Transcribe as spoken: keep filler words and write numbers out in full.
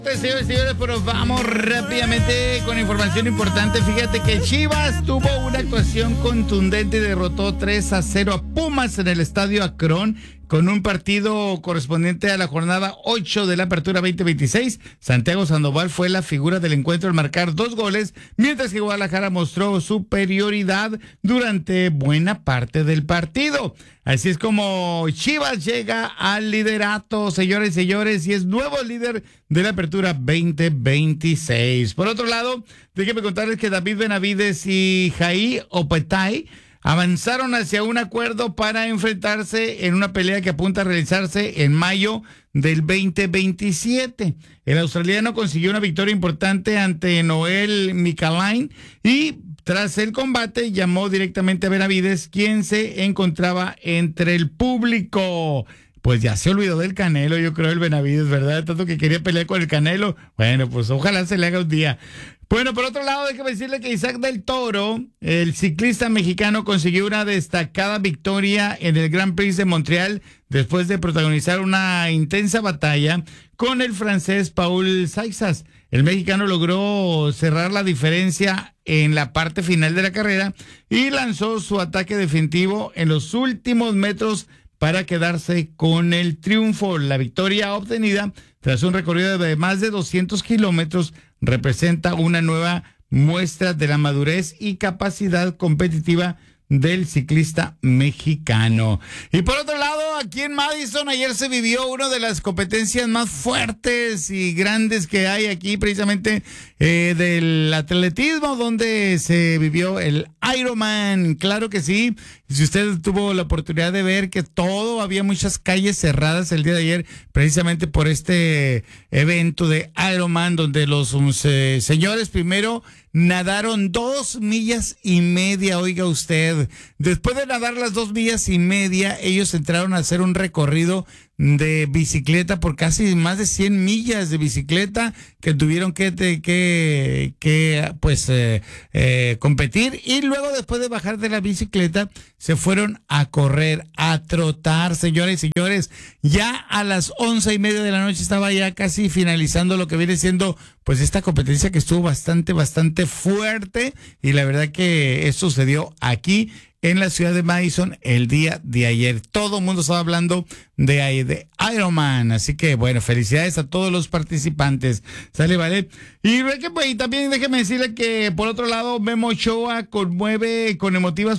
Señores y señores, pero vamos rápidamente con información importante. Fíjate que Chivas tuvo una actuación contundente y derrotó tres a cero a Pumas en el Estadio Akron, con un partido correspondiente a la jornada ocho de la Apertura veinte veintiséis. Santiago Sandoval fue la figura del encuentro al marcar dos goles, mientras que Guadalajara mostró superioridad durante buena parte del partido. Así es como Chivas llega al liderato, señores y señores, y es nuevo líder de la Apertura veinte veintiséis. Por otro lado, déjenme contarles que David Benavides y Jai Opetay avanzaron hacia un acuerdo para enfrentarse en una pelea que apunta a realizarse en mayo del veinte veintisiete. El australiano consiguió una victoria importante ante Noel Micalain y tras el combate llamó directamente a Benavides, quien se encontraba entre el público. Pues ya se olvidó del Canelo, yo creo, el Benavides, ¿verdad? Tanto que quería pelear con el Canelo. Bueno, pues ojalá se le haga un día. Bueno, por otro lado, déjame decirle que Isaac del Toro, el ciclista mexicano, consiguió una destacada victoria en el Grand Prix de Montreal después de protagonizar una intensa batalla con el francés Paul Saizas. El mexicano logró cerrar la diferencia en la parte final de la carrera y lanzó su ataque definitivo en los últimos metros para quedarse con el triunfo. La victoria obtenida tras un recorrido de más de doscientos kilómetros representa una nueva muestra de la madurez y capacidad competitiva del ciclista mexicano. Y por otro lado, aquí en Madison ayer se vivió una de las competencias más fuertes y grandes que hay aquí, precisamente eh, del atletismo, donde se vivió el Ironman. Claro que sí. Si usted tuvo la oportunidad de ver que todo, había muchas calles cerradas el día de ayer, precisamente por este evento de Ironman, donde los um, se, señores primero nadaron dos millas y media, oiga usted. Después de nadar las dos millas y media, ellos entraron a hacer un recorrido de bicicleta por casi más de cien millas de bicicleta que tuvieron que, que, que pues, eh, eh, competir. Y luego, después de bajar de la bicicleta, se fueron a correr, a trotar, señores y señores. Ya a las once y media de la noche estaba ya casi finalizando lo que viene siendo pues esta competencia, que estuvo bastante, bastante fuerte. Y la verdad que esto sucedió aquí en la ciudad de Madison el día de ayer. Todo el mundo estaba hablando de, de Ironman. Así que, bueno, felicidades a todos los participantes. ¿Sale, vale? Y, y también déjeme decirle que, por otro lado, Memo Ochoa conmueve con emotivas